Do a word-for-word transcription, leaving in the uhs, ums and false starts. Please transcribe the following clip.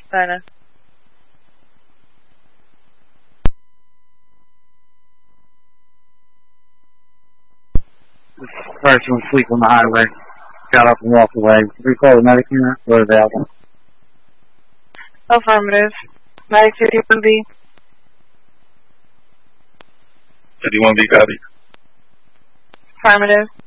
China. This person was asleep on the highway. Got up and walked away. Did we call the medic unit or available? Affirmative. Medic fifty-one B. fifty-one B, copy. Affirmative.